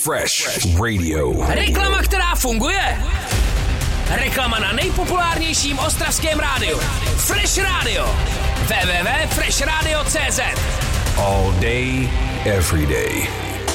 Fresh Radio. Reklama, která funguje. Reklama na nejpopulárnějším ostravském rádiu. Fresh Radio. www.freshradio.cz. All day, every day.